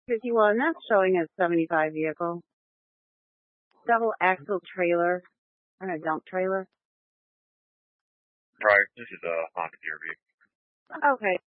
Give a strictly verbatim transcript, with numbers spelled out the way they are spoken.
fifty-one, that's showing a seventy-five vehicle. Double axle trailer, or a dump trailer. Right, this is a Honda D R V. Okay.